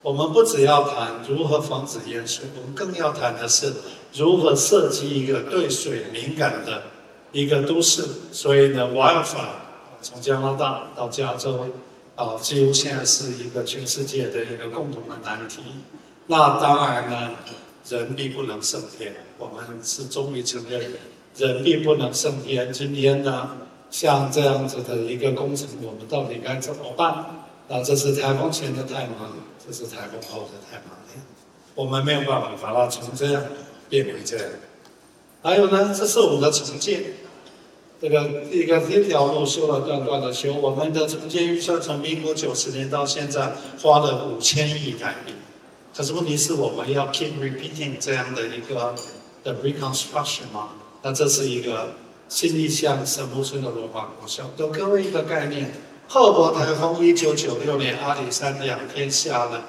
我们不只要谈如何防止淹水，我们更要谈的是如何设计一个对水敏感的一个都市。所以呢，wildfire从加拿大到加州，几乎现在是一个全世界的一个共同的难题。那当然呢，人力不能胜天，我们是终于承认人力不能胜天。今天呢，像这样子的一个工程，我们到底该怎么办？那这是台风前的太忙，这是台风后的太忙了，我们没有办法把它从这样变为这样。还有呢，这是我们的重建，这条路修了断断的修，我们的重建预算从民国90年到现在花了5000亿台币。可是问题是我们要 keep repeating 这样的一个的 reconstruction 吗？那这是一个新义乡神木村的文化国小，给各位一个概念。赫伯台风1996年阿里山2天下了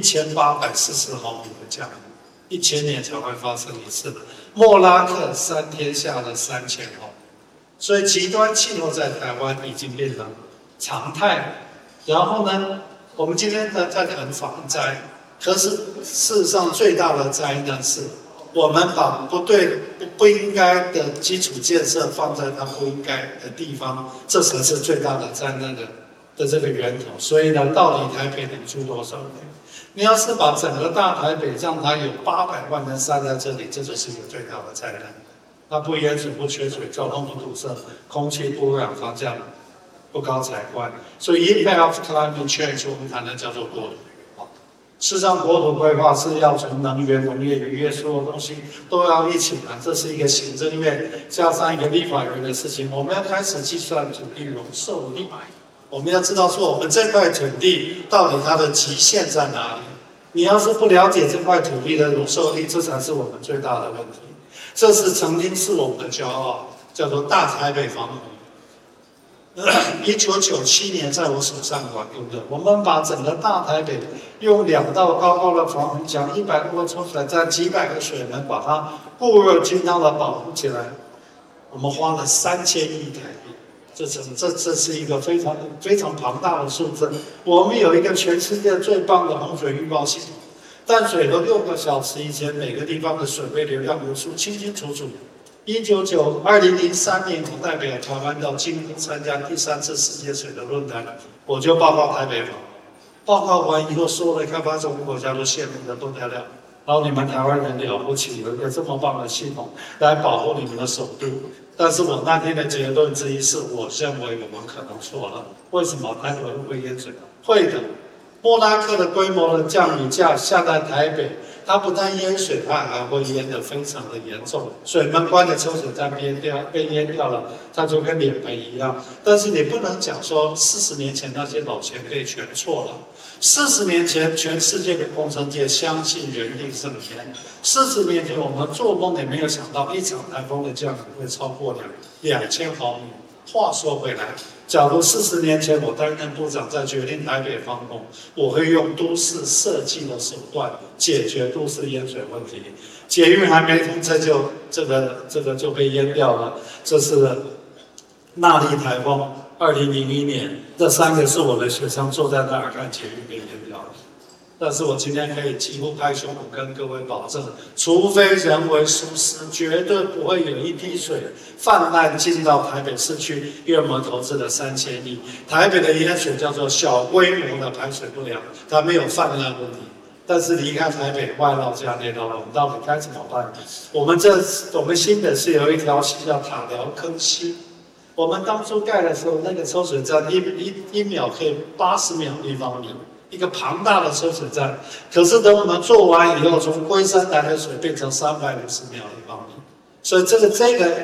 1840毫米的降雨，1000年才会发生一次。莫拉克3天下了3000毫米，所以极端气候在台湾已经变成常态。然后呢，我们今天在谈防灾，可是事实上最大的灾难是我们把不应该的基础建设放在它不应该的地方，这才是最大的灾难的这个源头。所以呢，到底台北能住多少人？你要是把整个大台北让它有800万人塞在这里，这就是一个最大的灾难。它不淹水、不缺水、交通不堵塞、空气不污染、房价不高才怪。所以 impact of climate change 我们谈的叫做国土规划。事实上，国土规划是要从能源、农业、渔业所有东西都要一起谈，这是一个行政院加上一个立法院的事情。我们要开始计算土地容受力。我们要知道说，我们这块土地到底它的极限在哪里？你要是不了解这块土地的容受力，这才是我们最大的问题。这是曾经是我们的骄傲，叫做大台北防洪。1997年在我手上管用的，我们把整个大台北用2道高的防洪墙，100多个抽水站，几百个水门，把它固若金汤的保护起来。我们花了3000亿台币。这是一个非常庞大的数字。我们有一个全世界最棒的洪水预报系统，淡水河6个小时以前每个地方的水位流量流速清清楚楚。2003年，我代表台湾到京都参加第3次世界水的论坛，我就报告台北防。报告完以后，所有的开发中国家都羡慕得不得了。然后你们台湾人了不起，有一个这么棒的系统来保护你们的首都。但是我那天的结论之一是，我认为我们可能错了。为什么台北会淹水？会的。莫拉克的规模的降雨下在台北，它不但淹水，它还会淹得非常的严重。水门关的抽水站被淹掉了，它就跟脸盆一样。但是你不能讲说40年前那些老前辈全错了。40年前，全世界的工程界相信人力胜天。40年前，我们做梦也没有想到一场台风的降雨会超过2000毫米。话说回来，假如40年前我担任部长，在决定台北防洪，我会用都市设计的手段解决都市淹水问题。捷运还没通车这个就被淹掉了。这是纳莉台风，2001年，这3个是我的学生坐在那儿看捷运被淹掉了。但是我今天可以几乎拍胸脯跟各位保证，除非人为疏失，绝对不会有一滴水泛滥进到台北市区，因为我们投资了3000亿。台北的淹水叫做小规模的排水不良，它没有泛滥问题。但是离开台北，外绕加内绕，我们到底该怎么办？我们新北市有一条溪叫塔寮坑溪。我们当初盖的时候，那个抽水站一秒可以80秒立方米，一个庞大的抽水站。可是等我们做完以后，从龟山来的水变成350秒立方米。所以这个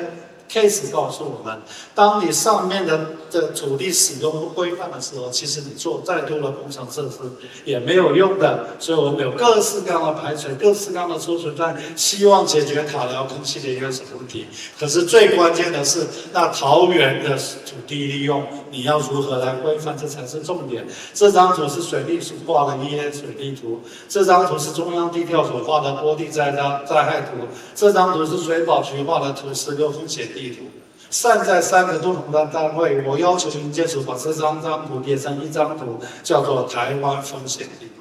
case 告诉我们，当你上面的土地使用不规范的时候，其实你做再多的工程设施也没有用的。所以我们有各式各样的排水、各式各样的抽水站，希望解决塔寮坑溪的淹水问题。可是最关键的是，那桃园的土地利用，你要如何来规范，这才是重点。这张图是水利署画的淹水地图，这张图是中央地调所画的坡地灾害图，这张图是水保局画的土石流风险地图。散在3个不同的单位，我要求营建署把这张图叠成一张图，叫做台湾风险地图。